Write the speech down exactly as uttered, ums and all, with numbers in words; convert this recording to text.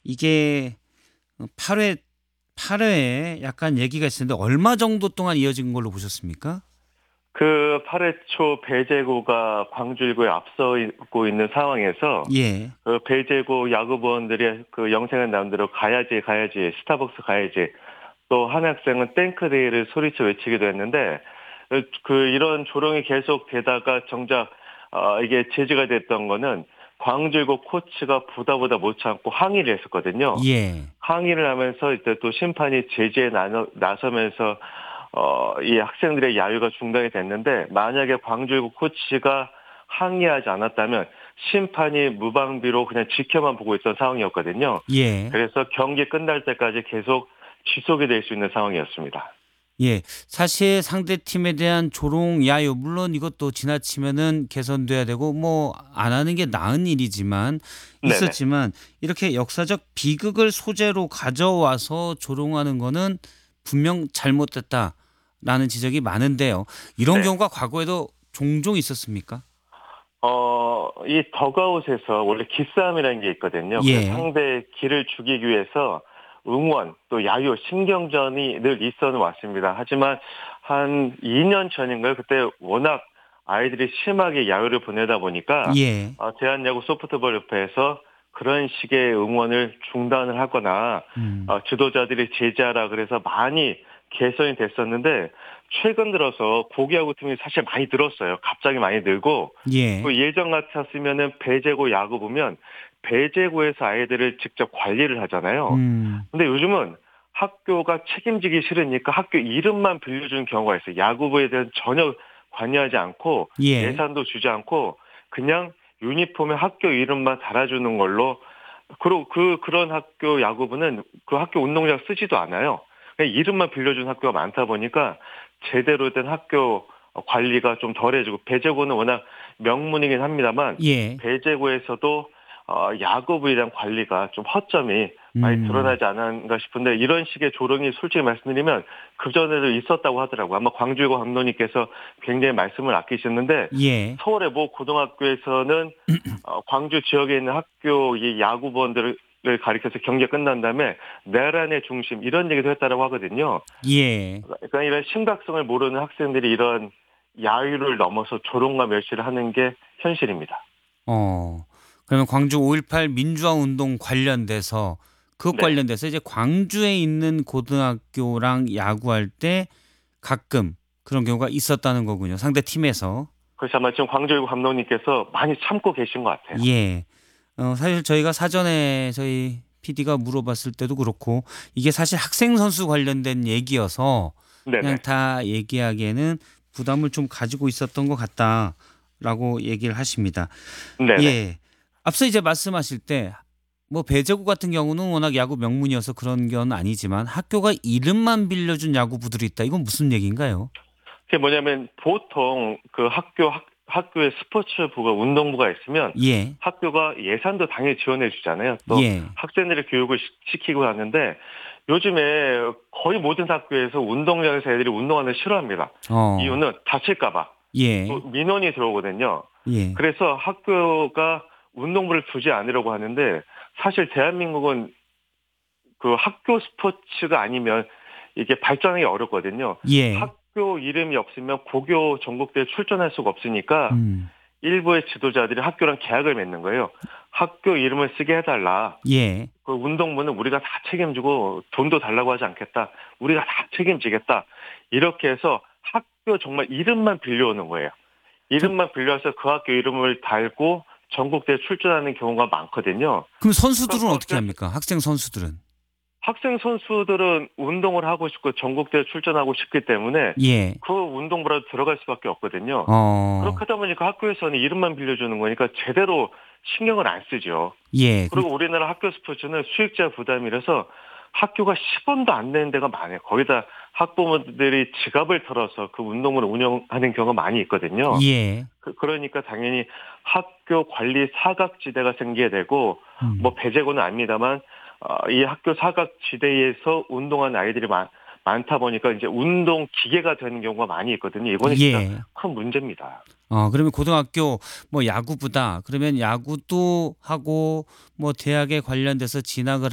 이게 어 팔 회 팔 회에 약간 얘기가 있었는데 얼마 정도 동안 이어진 걸로 보셨습니까? 그 팔 회 초 배제고가 광주 일구에 앞서고 있는 상황에서 예. 그 배제고 야구부원들이 그 영상에 나온 대로 "가야지, 가야지. 스타벅스 가야지." 또 한 학생은 땡크데이를 소리쳐 외치기도 했는데 그 그 이런 조롱이 계속되다가 정작 어 이게 제지가 됐던 거는 광주 일고 코치가 보다 보다 못 참고 항의를 했었거든요. 예. 항의를 하면서 이때 또 심판이 제지에 나너 나서면서 어 이 학생들의 야유가 중단이 됐는데 만약에 광주 일고 코치가 항의하지 않았다면 심판이 무방비로 그냥 지켜만 보고 있던 상황이었거든요. 예. 그래서 경기 끝날 때까지 계속 지속이 될 수 있는 상황이었습니다. 예. 사실 상대 팀에 대한 조롱, 야유 물론 이것도 지나치면은 개선돼야 되고 뭐 안 하는 게 나은 일이지만 네네. 있었지만 이렇게 역사적 비극을 소재로 가져와서 조롱하는 거는 분명 잘못됐다라는 지적이 많은데요. 이런 네. 경우가 과거에도 종종 있었습니까? 어 이 더그아웃에서 원래 기싸움이라는 게 있거든요. 그 예. 상대의 기를 죽이기 위해서 응원 또 야유, 신경전이 늘 있어 왔습니다. 하지만 한 이 년 전인가요? 그때 워낙 아이들이 심하게 야유를 보내다 보니까 예. 어 대한야구 소프트볼 협회에서 그런 식의 응원을 중단을 하거나 음. 어 지도자들이 제지하라 그래서 많이 개선이 됐었는데 최근 들어서 고기야구팀이 사실 많이 늘었어요. 갑자기 많이 늘고 예. 그 예전 같았으면은 배제고 야구 보면 배제고에서 아이들을 직접 관리를 하잖아요. 음. 근데 요즘은 학교가 책임지기 싫으니까 학교 이름만 빌려주는 경우가 있어요. 야구부에 대해서 전혀 관여하지 않고 예. 예산도 주지 않고 그냥 유니폼에 학교 이름만 달아주는 걸로 그리고 그 그런 학교 야구부는 그 학교 운동장 쓰지도 않아요. 그냥 이름만 빌려주는 학교가 많다 보니까 제대로 된 학교 관리가 좀 덜해지고 배제고는 워낙 명문이긴 합니다만 예. 배제고에서도 어 야구부에 대한 관리가 좀 허점이 많이 음. 드러나지 않았는가 싶은데 이런 식의 조롱이 솔직히 말씀드리면 그전에도 있었다고 하더라고요. 아마 광주일고 감독님께서 굉장히 말씀을 아끼셨는데 예. 서울의 모 고등학교에서는 어 광주 지역에 있는 학교 이 야구부원들을 을 가리켜서 경기가 끝난 다음에 내란의 중심 이런 얘기도 했다라고 하거든요. 예. 그러니까 이런 심각성을 모르는 학생들이 이런 야유를 넘어서 조롱과 멸시를 하는 게 현실입니다. 어. 그러면 광주 오일팔 민주화 운동 관련돼서 그것 네. 관련돼서 이제 광주에 있는 고등학교랑 야구할 때 가끔 그런 경우가 있었다는 거군요, 상대 팀에서. 그래서 아마 지금 광주일고 감독님께서 많이 참고 계신 것 같아요. 예. 어 사실 저희가 사전에 저희 피디가 물어봤을 때도 그렇고 이게 사실 학생 선수 관련된 얘기여서 그냥 네네. 다 얘기하기에는 부담을 좀 가지고 있었던 것 같다라고 얘기를 하십니다. 네네. 예. 앞서 이제 말씀하실 때 뭐 배제구 같은 경우는 워낙 야구 명문이어서 그런 건 아니지만 학교가 이름만 빌려준 야구부들이 있다. 이건 무슨 얘기인가요? 그게 뭐냐면 보통 그 학교 학 학교에 스포츠부가 운동부가 있으면 예. 학교가 예산도 당연히 지원해 주잖아요. 또 예. 학생들의 교육을 시 시키고 하는데 요즘에 거의 모든 학교에서 운동장에서 애들이 운동하는 거 싫어합니다. 어. 이유는 다칠까 봐. 또 예. 민원이 들어오거든요. 예. 그래서 학교가 운동부를 두지 않으려고 하는데 사실 대한민국은 그 학교 스포츠가 아니면 이게 발전하기 어렵거든요. 예. 학교 이름이 없으면 고교 전국대회 출전할 수가 없으니까 음. 일부의 지도자들이 학교랑 계약을 맺는 거예요. 학교 이름을 쓰게 해달라. 예. 그 운동부는 우리가 다 책임지고 돈도 달라고 하지 않겠다. 우리가 다 책임지겠다. 이렇게 해서 학교 정말 이름만 빌려오는 거예요. 그 이름만 빌려서 그 학교 이름을 달고 전국대회 출전하는 경우가 많거든요. 그럼 그럼 선수들은 어떻게 그것을 합니까? 학생 선수들은? 학생 선수들은 운동을 하고 싶고 전국대회 출전하고 싶기 때문에 예. 그 운동부라도 들어갈 수밖에 없거든요. 그렇게 어. 하다 보니까 학교에서는 이름만 빌려주는 거니까 제대로 신경을 안 쓰죠. 예. 그럼 그리고 우리나라 학교 스포츠는 수익자 부담이라서 학교가 십 원도 안 내는 데가 많아요. 거기다 학부모들이 지갑을 털어서 그 운동부를 운영하는 경우가 많이 있거든요. 예. 그 그러니까 당연히 학교 관리 사각지대가 생기게 되고 뭐 음. 배제고는 아닙니다만 어 이 학교 사각지대에서 운동하는 아이들이 많 많다 보니까 이제 운동 기계가 되는 경우가 많이 있거든요. 이거는 진짜 예. 큰 문제입니다. 어 그러면 고등학교 뭐 야구부다. 그러면 야구도 하고 뭐 대학에 관련돼서 진학을